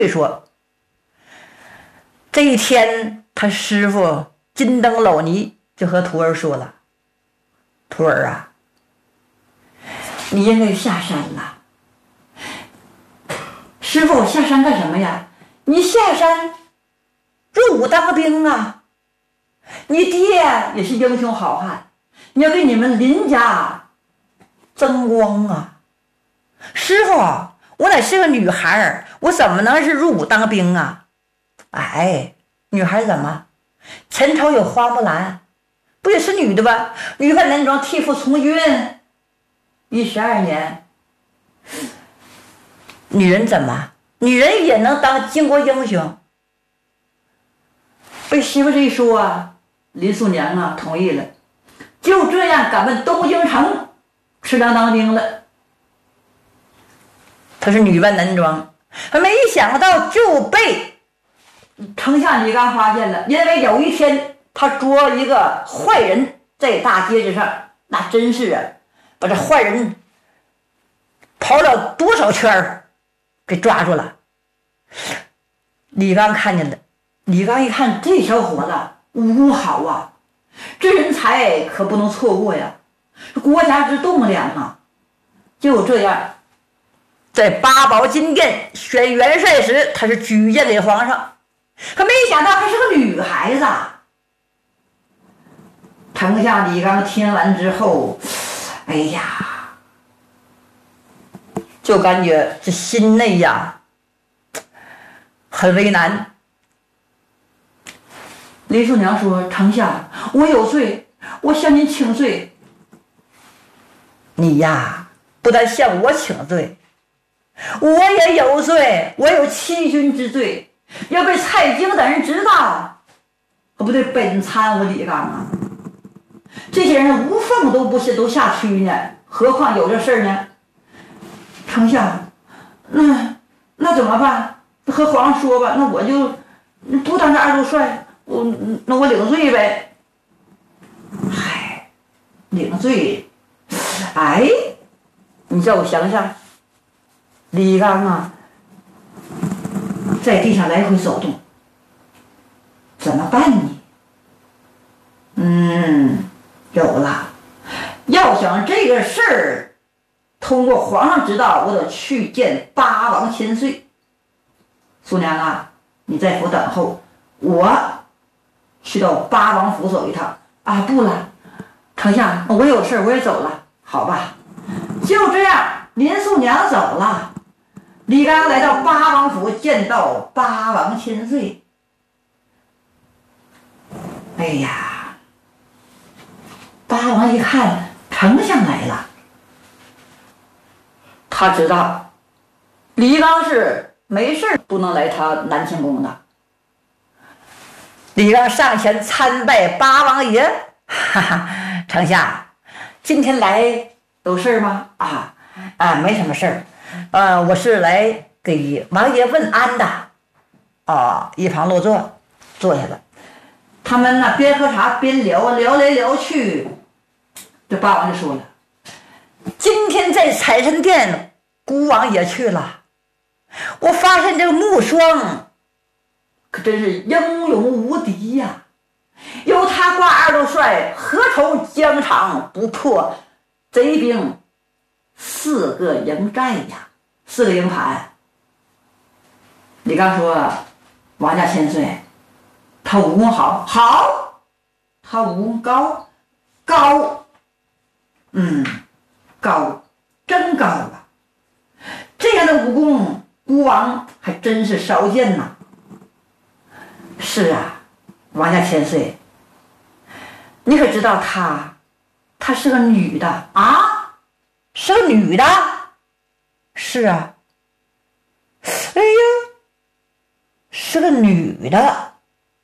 说，这一天他师傅金灯老尼就和徒儿说了：“徒儿啊，你应该下山了。”师傅，我下山干什么呀？你下山入伍当兵啊！你爹也是英雄好汉，你要给你们林家争光啊！师傅，我乃是个女孩，我怎么能是入伍当兵啊？哎，女孩怎么？前朝有花木兰，不也是女的吧？女扮男装，替父从军12年。女人怎么？女人也能当巾帼英雄。被媳妇这一说啊，林素娘啊同意了，就这样赶奔东京城吃粮当兵了。她是女扮男装，还没想到就被丞相李纲发现了。因为有一天他捉一个坏人在大街之上，那真是啊，把这坏人跑了多少圈给抓住了。李纲看见了，李纲一看这小伙子武功好啊，这人才可不能错过呀，国家之栋梁啊。就这样，在八宝金殿选元帅时，他是举荐给皇上，可没想到还是个女孩子。丞相李纲听完之后，哎呀，就感觉这心内呀很为难。林素娘说：“丞相，我有罪，我向您请罪。”你呀，不但向我请罪，我也有罪，我有欺君之罪，要被蔡京等人知道，可不对本参我李纲啊！这些人无缝都不是都下区呢，何况有这事儿呢？丞相，那怎么办？和皇上说吧，那我就不当这二路帅，那我领罪呗。嗨，领罪，哎，你叫我想想，李纲啊，在地上来回走动，怎么办呢？有了，要想这个事儿通过皇上知道，我得去见八王千岁。素娘啊，你在府等候，我去到八王府走一趟啊。不了，丞相，我有事我也走了。好吧，就这样，林素娘走了，李纲来到八王府见到八王千岁。哎呀，八王一看丞相来了，他知道李纲是没事不能来他南清宫的。李纲上前参拜八王爷，哈哈，丞相，今天来有事吗？没什么事儿，我是来给王爷问安的。一旁落座，坐下了。他们呢边喝茶边聊来聊去，这八王就说了：“今天在财神殿，孤王也去了，我发现这个木霜可真是英勇无敌呀！由他挂二路帅，何愁疆场不破贼兵4个营寨呀，4个营盘。”李纲说：“王家千岁，他武功好，他武功高，真高啊！这样的武功，孤王还真是少见呐。”是啊，王家千岁，你可知道她是个女的啊？是个女的？是啊。哎呀，是个女的。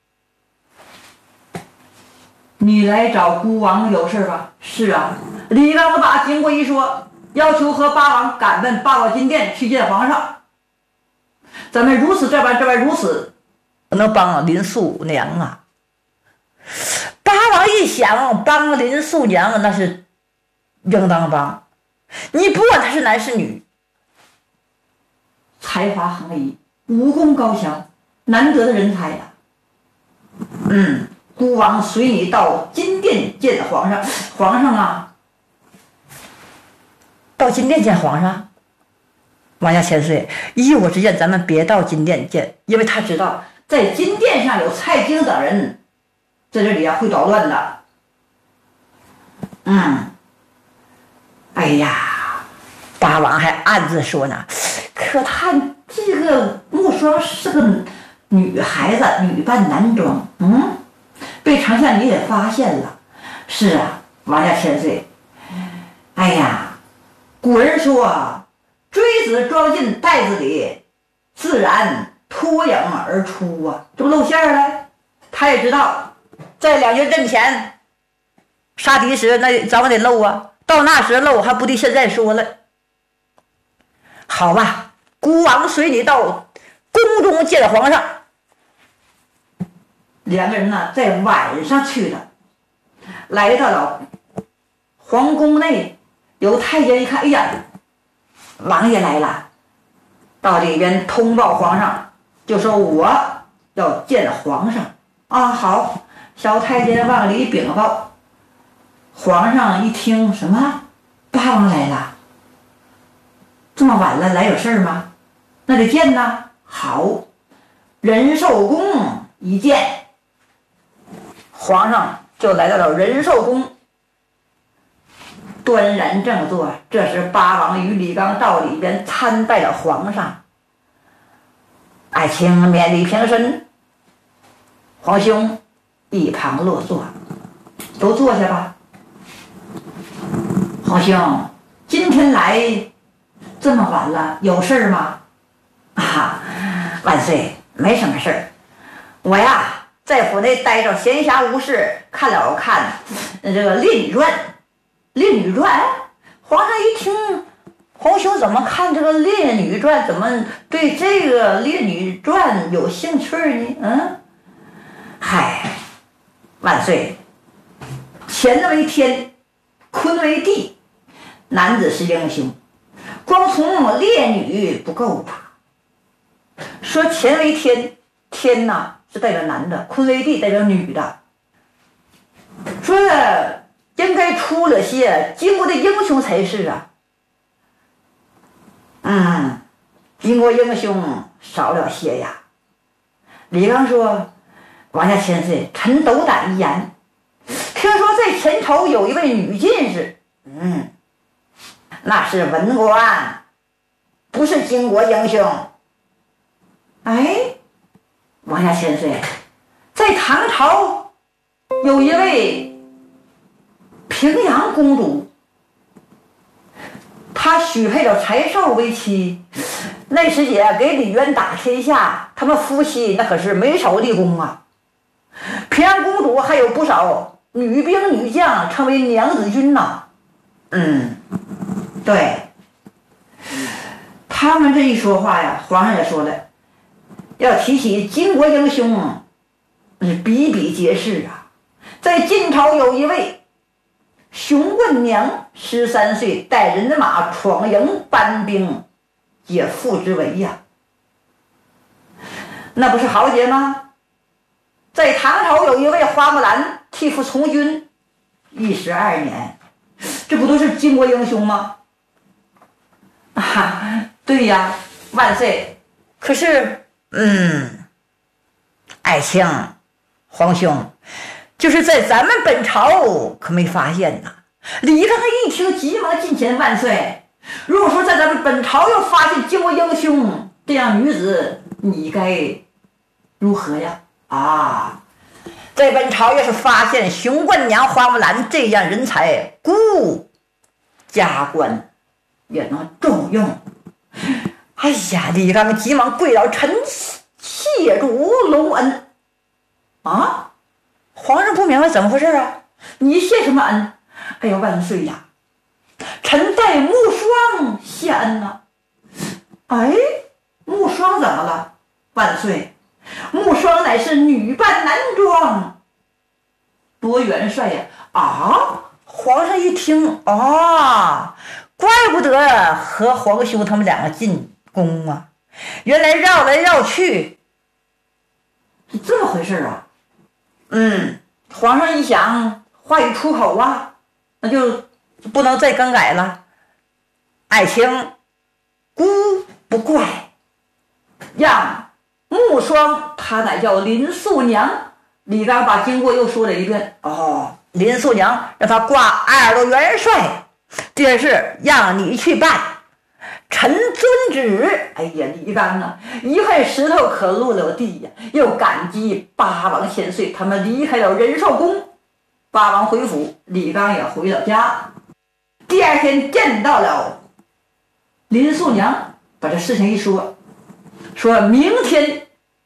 你来找孤王有事吧？是啊。李纲把经过一说，要求和八王赶奔八宝金殿去见皇上。咱们如此这般如此，能帮林素娘啊。八王一想，帮林素娘那是应当帮，你不管她是男是女，才华横溢， 武功高强，难得的人才呀。孤王随你到金殿见皇上。皇上啊，到金殿见皇上。王家千岁，依我之见，咱们别到金殿见，因为他知道在金殿上有蔡京等人在这里啊，会捣乱的。哎呀，八王还暗自说呢，可他这个木霜是个女孩子，女扮男装，被丞相你也发现了。是啊，王家千岁，哎呀，古人说锥子装进袋子里，自然脱颖而出啊，这不露馅了。他也知道在两军阵前杀敌时那早晚得露啊，到那时露还不得现在说了。好吧，孤王随你到宫中见皇上。两个人呢在晚上去的，来到了皇宫内，有太监一看，哎呀，王爷来了，到里边通报皇上，就说我要见皇上啊。好，小太监往里禀报。皇上一听，什么八王来了，这么晚了，来有事吗？那得见呐。好，仁寿宫一见。皇上就来到了仁寿宫，端然正坐。这时八王与李纲到里边参拜了皇上。爱卿免礼平身，皇兄一旁落座，都坐下吧。皇兄，今天来这么晚了，有事吗？万岁，没什么事儿。我呀在府内待着，闲暇无事，看了看这个《列女传》。《列女传》，皇上一听，皇兄怎么看这个《列女传》，怎么对这个《列女传》有兴趣呢？嗨，万岁，前那么一天，坤为帝，男子是英雄，光从烈女不够吧？说乾为天，天呐是代表男的，坤为地代表女的。说应该出了些巾帼的英雄才是啊。巾帼英雄少了些呀。李纲说：“王家千岁，臣斗胆一言，听说在前朝有一位女进士，那是文官，不是巾帼英雄。”哎，王家千岁，在唐朝有一位平阳公主，她许配了柴少为妻。那时也给李渊打天下，他们夫妻那可是没少立功啊。平阳公主还有不少女兵女将称为娘子军呐。对，他们这一说话呀，皇上也说了，要提起巾帼英雄，是比比皆是啊。在晋朝有一位熊棍娘，13岁带人马闯营搬兵，也父之为呀，那不是豪杰吗？在唐朝有一位花木兰替父从军12年，这不都是巾帼英雄吗？对呀，万岁。可是爱卿，皇兄，就是在咱们本朝可没发现呐。李刚一听，急忙进前：“万岁，如果说在咱们本朝要发现巾帼英雄这样女子，你该如何呀？”在本朝要是发现熊棍娘花木兰这样人才，故加官也能重用。哎呀，李刚急忙跪倒：“臣谢主隆恩。”皇上不明白怎么回事啊？你谢什么恩？哎呀，万岁呀！臣代木霜谢恩呐。木霜怎么了？万岁，木霜乃是女扮男装，多元帅呀！皇上一听，怪不得和皇兄他们两个进宫啊。 原来绕来绕去是这么回事啊。皇上一想，话语出口啊，那就不能再更改了。爱卿孤不怪，让木霜她乃叫林素娘。李刚把经过又说了一遍。林素娘让他挂耳朵元帅，这事让你去办，臣遵旨。哎呀，李刚啊，一块石头可落了地呀，又感激八王千岁，他们离开了仁寿宫。八王回府，李刚也回了家。第二天见到了林素娘，把这事情一说，说明天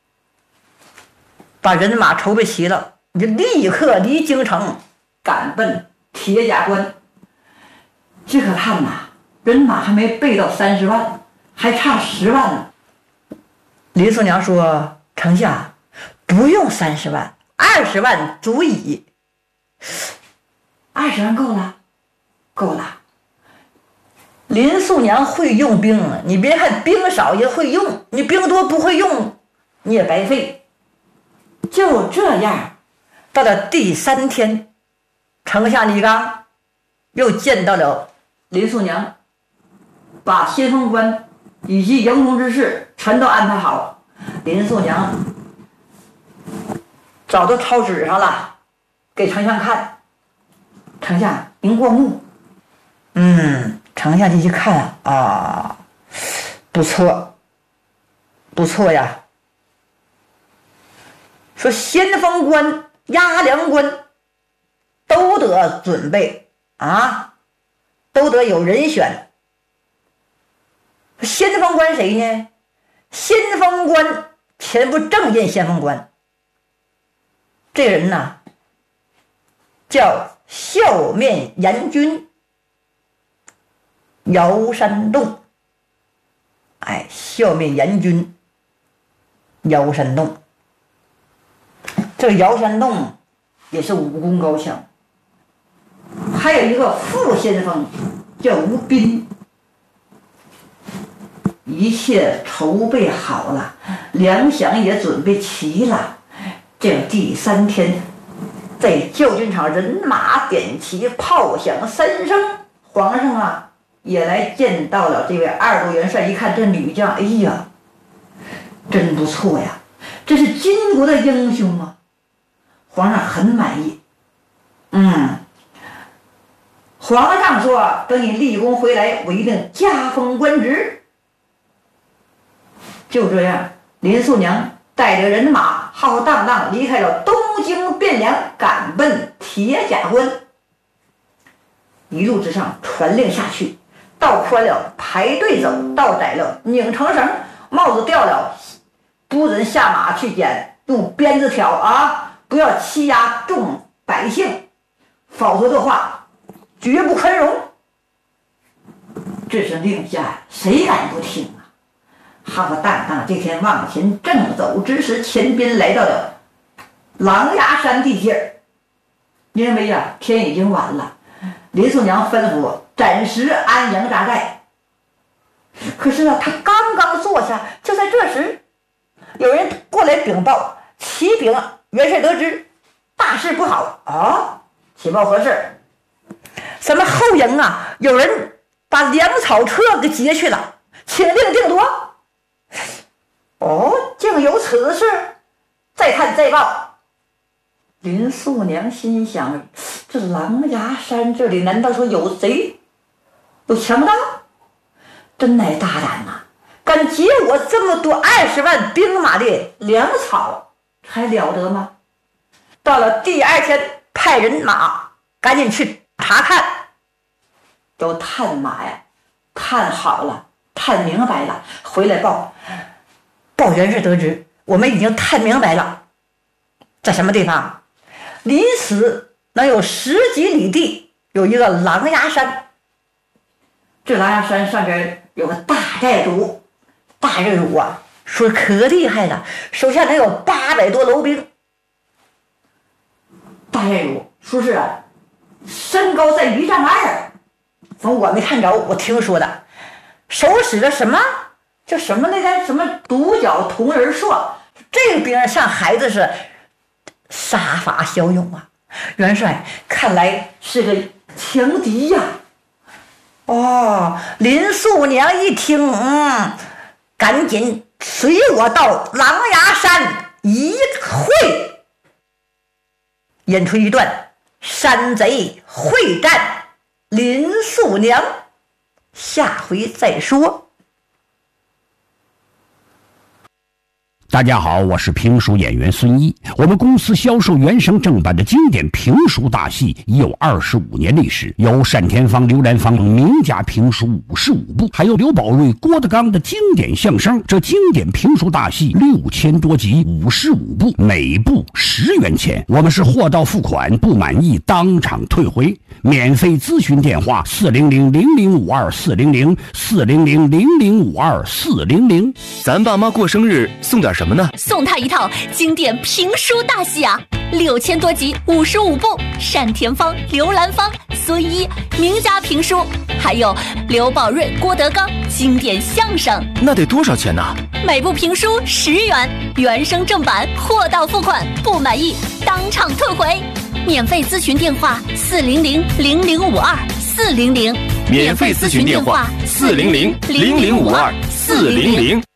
把人马筹备齐了，你就立刻离京城赶奔铁甲关。这可看呐，人马还没备到30万，还差10万呢。林素娘说：“丞相，不用30万，20万足矣。20万够了，够了。林素娘会用兵，你别看兵少也会用，你兵多不会用，你也白费。”就这样，到了第3天，丞相李刚又见到了林素娘，把先锋官以及营中之事全都安排好。林素娘早都抄纸上了，给丞相看。丞相您过目。丞相一看啊，不错，不错呀。说先锋官、押粮官都得准备啊，都得有人选。先锋官谁呢？先锋官前不正印先锋官，这人呢叫笑面阎君姚山洞。笑面阎君姚山洞。这个姚山洞也是武功高强，还有一个副先锋叫吴斌。一切筹备好了，粮饷也准备齐了。这第3天，在教军场人马点齐，炮响3声，皇上啊也来见到了这位2路元帅。一看这女将，哎呀，真不错呀，这是金国的英雄啊！皇上很满意。皇上说等你立功回来，我一定加封官职。就这样，林素娘带着人马浩浩荡荡离开了东京汴梁，赶奔铁甲关。一路之上传令下去，道宽了排队走，道窄了拧成绳，帽子掉了不准下马去捡，用鞭子挑啊，不要欺压众百姓，否则的话绝不宽容。这是令下，谁敢不听啊？浩浩荡荡这天往前正走之时，前边来到了狼牙山地界。因为天已经晚了，林素娘吩咐暂时安营扎寨。可是他刚刚坐下，就在这时有人过来禀报，启禀元帅得知大事不好啊！启报何事？咱们后营有人把粮草车给劫去了，请令定夺。竟有此事？再看再报。林素娘心想，这狼牙山这里难道说有贼有强盗？真乃大胆呐，敢劫我这么多20万兵马的粮草，还了得吗？到了第2天，派人马赶紧去查看。都探马呀，探好了，探明白了，回来报元帅得知，我们已经探明白了，在什么地方？离此能有10几里地，有一个狼牙山。这狼牙山上边有个大寨主，说可厉害了，手下能有800多楼兵。大寨主说是身高在1丈2，我没看着，我听说的。手使着什么就什么那个什么独角同人说，这个兵上孩子是杀伐骁勇啊。元帅看来是个强敌呀。林素娘一听，赶紧随我到狼牙山一会，演出一段山贼会战林素娘，下回再说。 大家好，我是评书演员孙一。我们公司销售原声正版的经典评书大戏已有25年历史，有单田芳、刘兰芳名家评书55部，还有刘宝瑞、郭德纲的经典相声。这经典评书大戏6000多集，55部，每部10元钱。我们是货到付款，不满意当场退回。免费咨询电话400-0052-400，400-0052-400。 咱爸妈过生日送点什么呢？ 送他一套经典评书大戏啊，6000多集，55部，单田芳、刘兰芳、孙一名家评书，还有刘宝瑞、郭德纲经典相声。 那得多少钱呢？ 每部评书10元，原声正版，货到付款，不满意当场退回。免费咨询电话400-0052-400， 免费咨询电话400-0052-400。